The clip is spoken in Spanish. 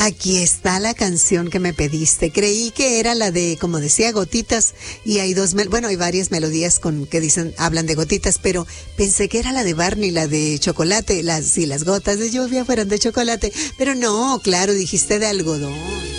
Aquí está la canción que me pediste. Creí que era la de, como decía, gotitas, y hay hay varias melodías que hablan de gotitas, pero pensé que era la de Barney, la de chocolate, las gotas de lluvia fueron de chocolate, pero no, claro, dijiste de algodón.